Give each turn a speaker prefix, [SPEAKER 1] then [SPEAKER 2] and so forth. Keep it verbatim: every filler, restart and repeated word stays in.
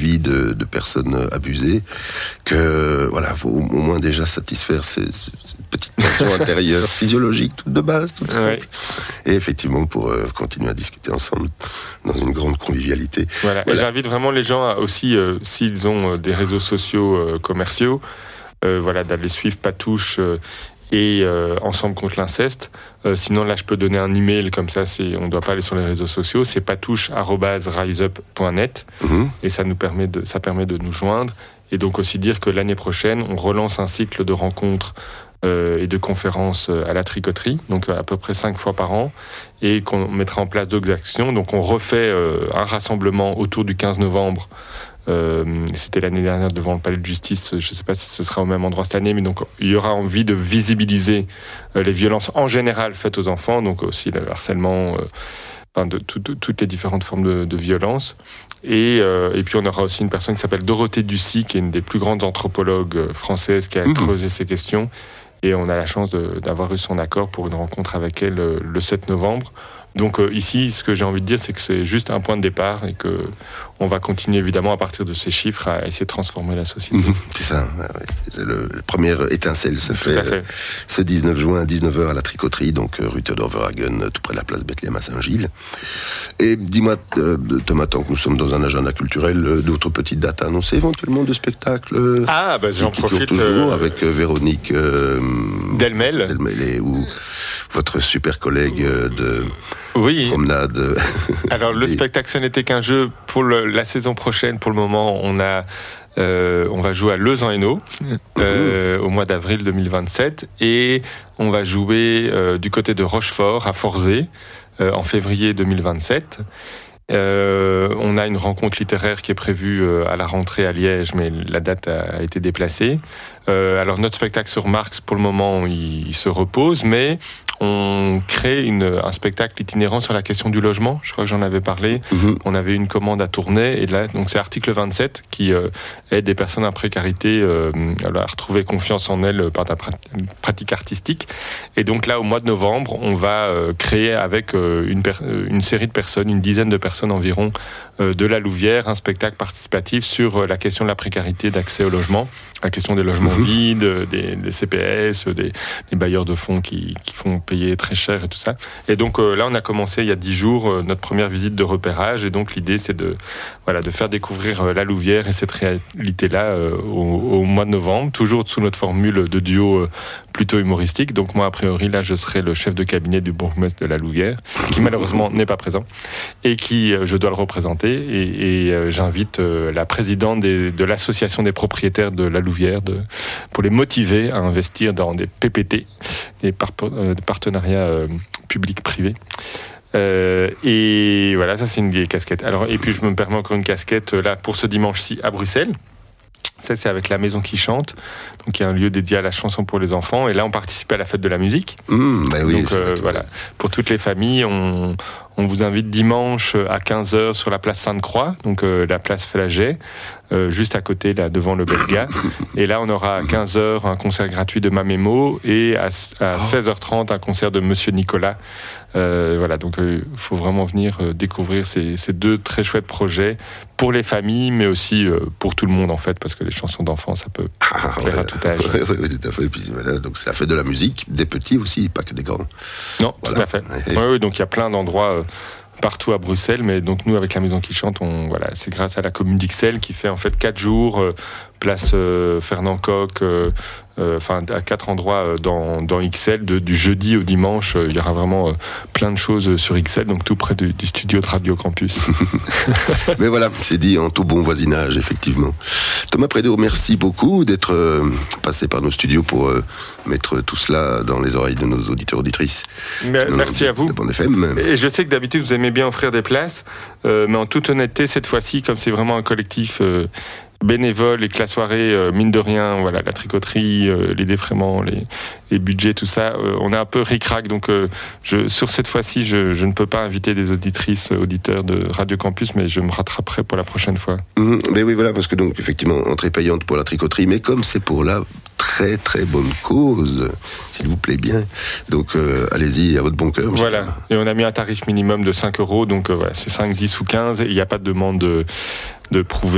[SPEAKER 1] suivi de, de personnes abusées, que voilà, faut au moins déjà satisfaire ces, ces petites tensions intérieures, physiologiques, toutes de base, toutes simples. Ouais. Et effectivement, pour euh, continuer à discuter ensemble dans une grande convivialité.
[SPEAKER 2] Voilà. Voilà. Et j'invite vraiment les gens à aussi, euh, s'ils ont euh, des réseaux sociaux euh, commerciaux, euh, voilà, d'aller suivre Patouche euh, et euh, Ensemble contre l'inceste. Euh, sinon, là, je peux donner un email, comme ça, c'est, on ne doit pas aller sur les réseaux sociaux. C'est patouche arobase riseup point net mmh. Et ça nous permet de, ça permet de nous joindre. Et donc aussi dire que l'année prochaine, on relance un cycle de rencontres euh, et de conférences à la tricoterie, donc à peu près cinq fois par an, et qu'on mettra en place d'autres actions. Donc on refait euh, un rassemblement autour du quinze novembre. Euh, c'était l'année dernière devant le palais de justice. Je ne sais pas si ce sera au même endroit cette année, mais donc il y aura envie de visibiliser euh, les violences en général faites aux enfants, donc aussi le harcèlement, euh, enfin de, tout, de toutes les différentes formes de, de violence. Et, euh, et puis on aura aussi une personne qui s'appelle Dorothée Ducy, qui est une des plus grandes anthropologues françaises, qui a mmh. creusé ces questions. Et on a la chance de, d'avoir eu son accord pour une rencontre avec elle euh, le sept novembre. Donc euh, ici, ce que j'ai envie de dire, c'est que c'est juste un point de départ et que on va continuer évidemment à partir de ces chiffres à essayer de transformer la société. Mmh,
[SPEAKER 1] c'est ça, ouais, c'est le, le première étincelle se fait, fait. Euh, ce dix-neuf juin à dix-neuf heures à la tricoterie, donc euh, rue Theodor Verhagen, tout près de la place Bethléem à Saint-Gilles. Et dis-moi, euh, Thomas, tant que nous sommes dans un agenda culturel, euh, d'autres petites dates à annoncer éventuellement de spectacles euh,
[SPEAKER 2] Ah, bah j'en profite
[SPEAKER 1] toujours euh, avec euh, Véronique euh,
[SPEAKER 2] Delmel,
[SPEAKER 1] Delmel et, ou votre super collègue euh, de
[SPEAKER 2] oui.
[SPEAKER 1] promenade.
[SPEAKER 2] Alors le spectacle, ce n'était qu'un jeu. Pour le, la saison prochaine, pour le moment, on a, euh, on va jouer à Lezan-Hainaut euh, mmh. au mois d'avril deux mille vingt-sept, et on va jouer euh, du côté de Rochefort à Forzé euh, en février deux mille vingt-sept. Euh, on a une rencontre littéraire qui est prévue euh, à la rentrée à Liège, mais la date a, a été déplacée. Euh, alors notre spectacle sur Marx, pour le moment, il, il se repose, mais on crée une, un spectacle itinérant sur la question du logement. Je crois que j'en avais parlé. Mmh. On avait une commande à tourner, et là, donc c'est article vingt-sept qui euh, aide des personnes en précarité euh, à retrouver confiance en elles par la pratique artistique. Et donc là, au mois de novembre, on va euh, créer avec euh, une, per- une série de personnes, une dizaine de personnes environ, euh, de la Louvière, un spectacle participatif sur euh, la question de la précarité d'accès au logement, la question des logements mmh. vides, des, des C P S, des, des bailleurs de fonds qui, qui font payer très cher et tout ça. Et donc euh, là, on a commencé il y a dix jours euh, notre première visite de repérage, et donc l'idée, c'est de, voilà, de faire découvrir euh, la Louvière et cette réalité-là euh, au, au mois de novembre, toujours sous notre formule de duo euh, plutôt humoristique. Donc moi, a priori, là, je serai le chef de cabinet du bourgmestre de la Louvière, qui malheureusement n'est pas présent, et qui, euh, je dois le représenter, et, et euh, j'invite euh, la présidente des, de l'association des propriétaires de la Louvière de, pour les motiver à investir dans des P P T, des par, euh, partenariats euh, publics-privés. Euh, et voilà, ça c'est une vieille casquette. Alors, et puis je me permets encore une casquette là pour ce dimanche-ci à Bruxelles. Ça, c'est avec la Maison qui chante, donc il y a un lieu dédié à la chanson pour les enfants. Et là, on participe à la fête de la musique.
[SPEAKER 1] Mmh, bah oui,
[SPEAKER 2] donc euh, voilà, pour toutes les familles, on, on vous invite dimanche à quinze heures sur la place Sainte-Croix, donc euh, la place Flaget, euh, juste à côté, là, devant le Belga. Et là, on aura à quinze heures un concert gratuit de Mamémo, et à, à seize heures trente un concert de Monsieur Nicolas. Euh, voilà, donc il euh, faut vraiment venir euh, découvrir ces, ces deux très chouettes projets pour les familles, mais aussi euh, pour tout le monde en fait, parce que les chansons d'enfants, ça peut ah, plaire
[SPEAKER 1] ouais,
[SPEAKER 2] à tout âge.
[SPEAKER 1] Oui, ouais, ouais, tout à fait. Et puis, voilà, donc c'est la fête de la musique, des petits aussi, pas que des grands.
[SPEAKER 2] Non,
[SPEAKER 1] voilà.
[SPEAKER 2] Tout à fait. Ouais, ouais, donc il y a plein d'endroits euh, partout à Bruxelles, mais donc nous avec la Maison qui chante, on, voilà, c'est grâce à la commune d'Ixelles qui fait en fait quatre jours, euh, place euh, Fernand Coq, euh, enfin euh, à quatre endroits euh, dans, dans Ixelles, de, du jeudi au dimanche, euh, il y aura vraiment euh, plein de choses sur Ixelles, donc tout près du, du studio de Radio Campus.
[SPEAKER 1] Mais voilà, c'est dit en tout bon voisinage, effectivement. Thomas Prédeau, merci beaucoup d'être euh, passé par nos studios pour euh, mettre tout cela dans les oreilles de nos auditeurs auditrices.
[SPEAKER 2] Mais, merci à vous.
[SPEAKER 1] F M.
[SPEAKER 2] Et je sais que d'habitude vous aimez bien offrir des places, euh, mais en toute honnêteté, cette fois-ci, comme c'est vraiment un collectif euh, bénévole et que la soirée, euh, mine de rien, voilà, la tricoterie, euh, les défraiements, les, les budgets, tout ça, euh, on est un peu ric-rac. Donc, euh, je, sur cette fois-ci, je, je ne peux pas inviter des auditrices, auditeurs de Radio Campus, mais je me rattraperai pour la prochaine fois.
[SPEAKER 1] Mmh, mais oui, voilà, parce que donc, effectivement, entrée payante pour la tricoterie, mais comme c'est pour la très très bonne cause, s'il vous plaît bien. Donc, euh, allez-y, à votre bon cœur.
[SPEAKER 2] Voilà. Et on a mis un tarif minimum de cinq euros, donc euh, voilà, c'est cinq, dix ou quinze, et il n'y a pas de demande de, de prouver